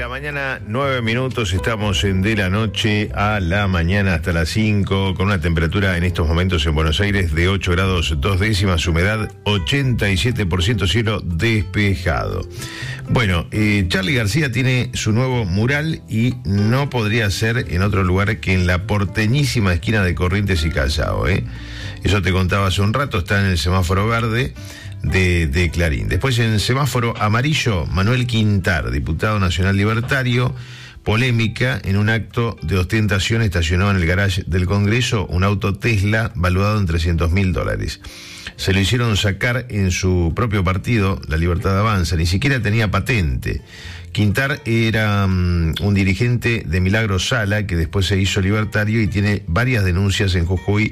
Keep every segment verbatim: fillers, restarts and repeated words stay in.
la mañana, nueve minutos, estamos en de la noche a la mañana hasta las cinco, con una temperatura en estos momentos en Buenos Aires de ocho grados dos décimas, humedad ochenta y siete por ciento, cielo despejado. Bueno, eh, Charly García tiene su nuevo mural y no podría ser en otro lugar que en la porteñísima esquina de Corrientes y Callao, ¿eh? Eso te contaba hace un rato, está en el semáforo verde de, de Clarín. Después en semáforo amarillo, Manuel Quintar, diputado nacional libertario, polémica: en un acto de ostentación estacionó en el garage del Congreso un auto Tesla valuado en trescientos mil dólares. Se lo hicieron sacar en su propio partido, La Libertad Avanza, ni siquiera tenía patente. Quintar era um, un dirigente de Milagro Sala, que después se hizo libertario y tiene varias denuncias en Jujuy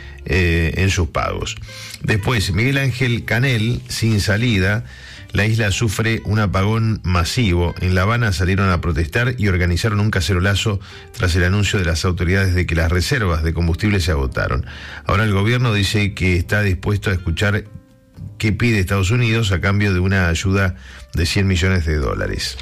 eh, en sus pagos. Después, Miguel Ángel Canel, sin salida. La isla sufre un apagón masivo. En La Habana salieron a protestar y organizaron un cacerolazo tras el anuncio de las autoridades de que las reservas de combustible se agotaron. Ahora el gobierno dice que está dispuesto a escuchar qué pide Estados Unidos a cambio de una ayuda de cien millones de dólares.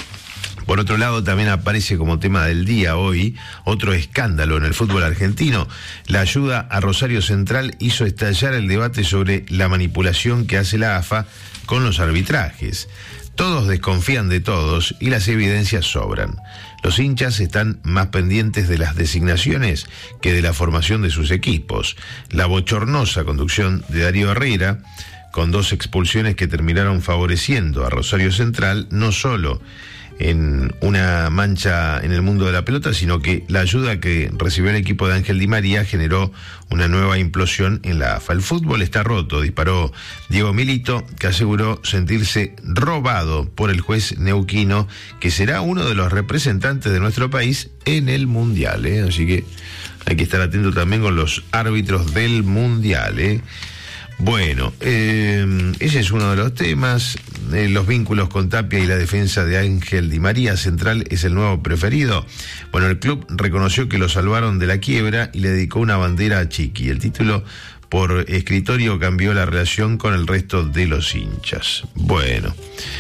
Por otro lado, también aparece como tema del día hoy otro escándalo en el fútbol argentino. La ayuda a Rosario Central hizo estallar el debate sobre la manipulación que hace la A F A con los arbitrajes. Todos desconfían de todos y las evidencias sobran. Los hinchas están más pendientes de las designaciones que de la formación de sus equipos. La bochornosa conducción de Darío Herrera, con dos expulsiones que terminaron favoreciendo a Rosario Central, no solo en una mancha en el mundo de la pelota, sino que la ayuda que recibió el equipo de Ángel Di María generó una nueva implosión en la A F A. El fútbol está roto, disparó Diego Milito, que aseguró sentirse robado por el juez neuquino, que será uno de los representantes de nuestro país en el Mundial, ¿eh? Así que hay que estar atento también con los árbitros del Mundial, ¿eh? Bueno, eh, ese es uno de los temas. Eh, los vínculos con Tapia y la defensa de Ángel Di María, Central es el nuevo preferido. Bueno, el club reconoció que lo salvaron de la quiebra y le dedicó una bandera a Chiqui. El título por escritorio cambió la relación con el resto de los hinchas. Bueno,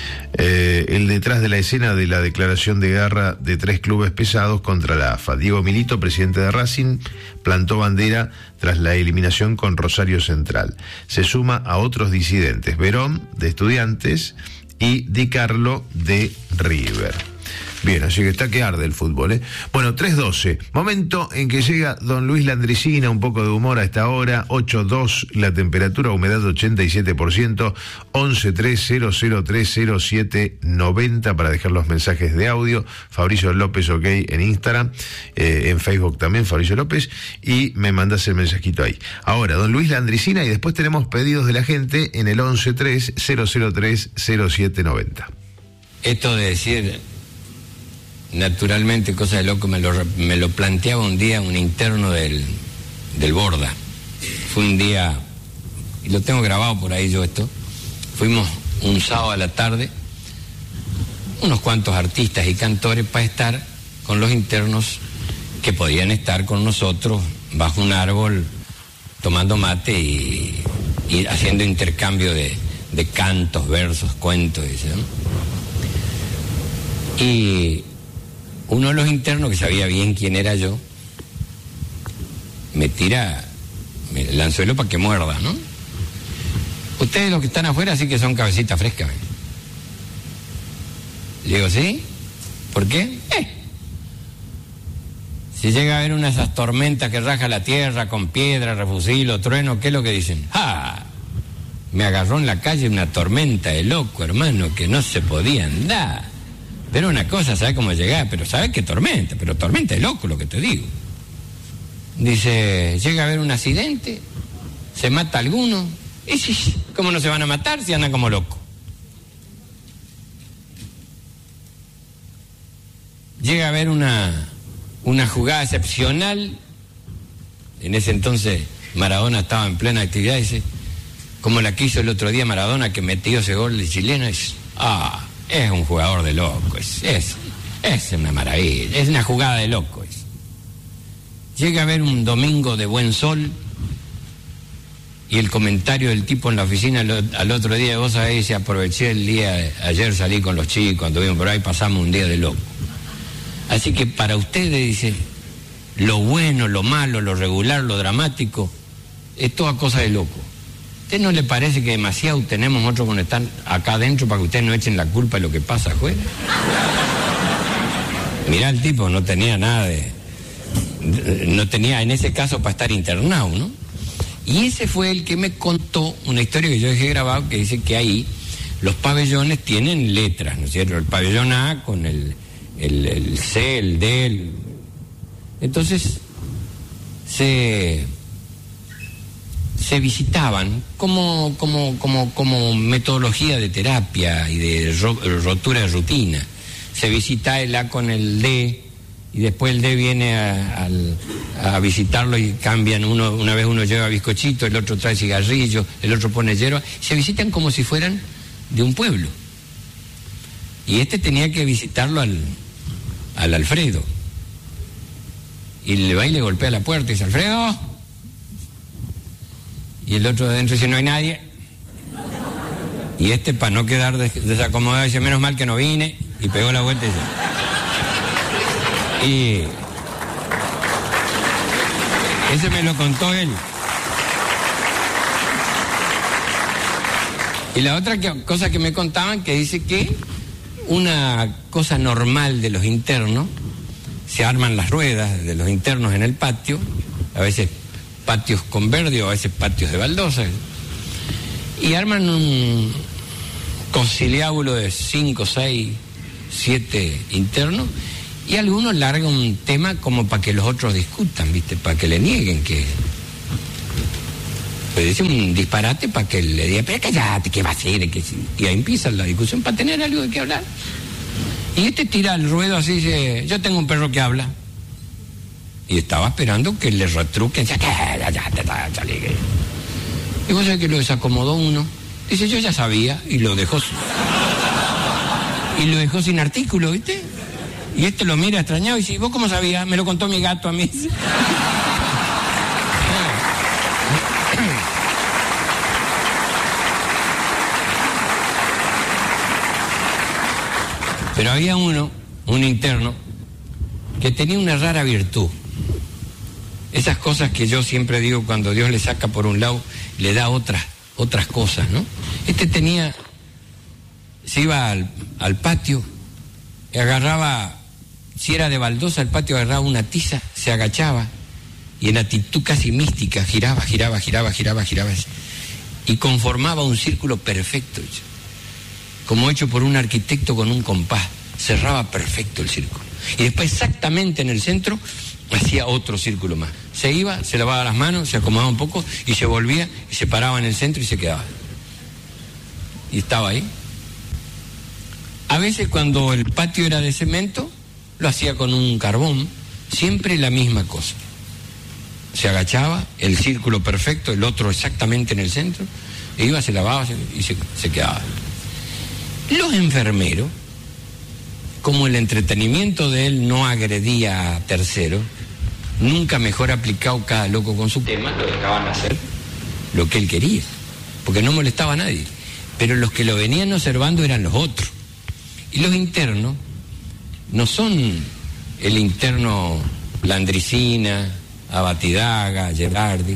eh, el detrás de la escena de la declaración de guerra de tres clubes pesados contra la A F A. Diego Milito, presidente de Racing, plantó bandera tras la eliminación con Rosario Central. Se suma a otros disidentes: Verón, de Estudiantes, y Di Carlo, de River. Bien, así que está que arde el fútbol, ¿eh? Bueno, tres doce, momento en que llega don Luis Landricina, un poco de humor a esta hora. Ocho dos la temperatura, humedad ochenta y siete por ciento, once tres cero cero tres cero siete noventa para dejar los mensajes de audio. Fabricio López OK en Instagram, eh, en Facebook también Fabricio López, y me mandas el mensajito ahí. Ahora, don Luis Landricina, y después tenemos pedidos de la gente en el once tres cero cero tres cero siete noventa. Esto de decir naturalmente cosa de loco me lo, me lo planteaba un día un interno del, del Borda. Fue un día, y lo tengo grabado por ahí yo esto, fuimos un sábado a la tarde, unos cuantos artistas y cantores, para estar con los internos que podían estar con nosotros bajo un árbol tomando mate y, y haciendo intercambio de, de cantos, versos, cuentos, ¿no? Y uno de los internos, que sabía bien quién era yo, me tira el anzuelo para que muerda, ¿no? Ustedes los que están afuera sí que son cabecitas frescas. Le digo, ¿sí? ¿Por qué? Eh. Si llega a haber una de esas tormentas que raja la tierra con piedra, refusilo, trueno, ¿qué es lo que dicen? ¡Ah! Me agarró en la calle una tormenta de loco, hermano, que no se podía andar. Pero una cosa, ¿sabes cómo llegar? Pero ¿sabes qué tormenta? Pero tormenta de loco, lo que te digo. Dice, llega a haber un accidente, se mata alguno. Y sí, ¿cómo no se van a matar si andan como locos? Llega a haber una, una jugada excepcional. En ese entonces Maradona estaba en plena actividad, dice, como la que hizo el otro día Maradona, que metió ese gol de chileno. Dice, ah... es un jugador de loco, es, es, es una maravilla, es una jugada de loco. Es. Llega a haber un domingo de buen sol Y el comentario del tipo en la oficina al, al otro día, vos sabés, dice, aproveché el día, ayer salí con los chicos, anduvimos por ahí, pasamos un día de loco. Así que para ustedes, dice, lo bueno, lo malo, lo regular, lo dramático, es toda cosa de loco. ¿A usted no le parece que demasiado tenemos nosotros cuando están acá adentro para que ustedes no echen la culpa de lo que pasa afuera? Mirá, el tipo no tenía nada de... no tenía en ese caso para estar internado, ¿no? Y ese fue el que me contó una historia que yo dejé grabado, que dice que ahí los pabellones tienen letras, ¿no es cierto? El pabellón A con el, el, el C, el D, el... entonces se, se visitaban como, como, como, como metodología de terapia y de ro, rotura de rutina. Se visita el A con el D, y después el D viene a, a, a visitarlo y cambian, uno, una vez uno lleva bizcochito, el otro trae cigarrillo, el otro pone hierba, se visitan como si fueran de un pueblo. Y este tenía que visitarlo al, al Alfredo. Y le va y le golpea la puerta y dice, Alfredo. Y el otro de adentro dice, no hay nadie. Y este, para no quedar des desacomodado, dice, menos mal que no vine, y pegó la vuelta y dice... Y ese me lo contó él. Y la otra que, cosa que me contaban, que dice que una cosa normal de los internos, se arman las ruedas de los internos en el patio, a veces patios con verde o a veces patios de baldosa, y arman un conciliábulo de cinco, seis, siete internos, y algunos largan un tema como para que los otros discutan, ¿viste? Para que le nieguen que... Pues dice un disparate para que le diga, pero cállate, ¿qué va a hacer? ¿Qué? Y ahí empieza la discusión para tener algo de qué hablar. Y este tira el ruedo así, dice, yo tengo un perro que habla. Y estaba esperando que le retruquen. Y vos sabés que lo desacomodó uno. Dice, yo ya sabía, y lo dejó... Y lo dejó sin artículo, ¿viste? Y este lo mira extrañado y dice, ¿vos cómo sabías? Me lo contó mi gato a mí. Pero había uno, un interno, que tenía una rara virtud. Esas cosas que yo siempre digo, cuando Dios le saca por un lado, le da otras, otras cosas, ¿no? Este tenía, se iba al, al patio y agarraba... Si era de baldosa, el patio agarraba una tiza, se agachaba y en actitud casi mística giraba, giraba, giraba, giraba, giraba y conformaba un círculo perfecto, como hecho por un arquitecto con un compás. Cerraba perfecto el círculo. Y después exactamente en el centro hacía otro círculo más. Se iba, se lavaba las manos, se acomodaba un poco y se volvía y se paraba en el centro y se quedaba. Y estaba ahí. A veces cuando el patio era de cemento, lo hacía con un carbón, siempre la misma cosa. Se agachaba, el círculo perfecto, el otro exactamente en el centro, e iba, se lavaba y se, se quedaba. Los enfermeros, como el entretenimiento de él no agredía a terceros, nunca mejor aplicado cada loco con su tema, lo dejaban hacer lo que él quería, porque no molestaba a nadie. Pero los que lo venían observando eran los otros. Y los internos no son el interno Landricina, Abatidaga, Gerardi.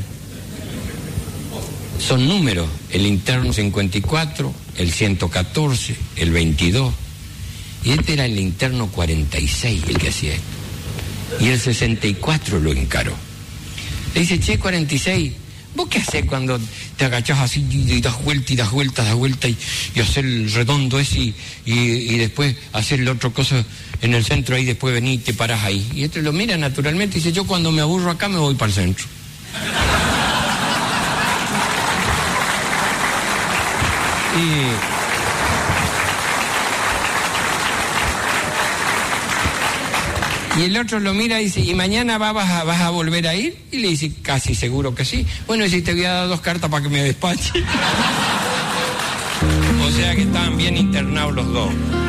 Son números, el interno cincuenta y cuatro, el ciento catorce, el veintidós. Y este era el interno cuarenta y seis el que hacía esto. Y el sesenta y cuatro lo encaró. Le dice, che, cuarenta y seis, ¿vos qué hacés cuando te agachás así y das vuelta y das vuelta, das vuelta y, y hacer el redondo ese y, y, y después hacer la otra cosa en el centro ahí, después venís y te parás ahí? Y este lo mira naturalmente y dice, yo cuando me aburro acá me voy para el centro. Y, y el otro lo mira y dice, ¿y mañana va, vas, a, vas a volver a ir? Y le dice, casi seguro que sí. Bueno, y si te voy a dar dos cartas para que me despache. O sea que estaban bien internados los dos.